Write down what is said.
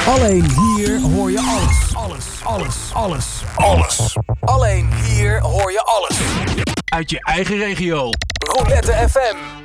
Alleen hier hoor je alles. Alleen hier hoor je alles. Uit je eigen regio. Roulette FM.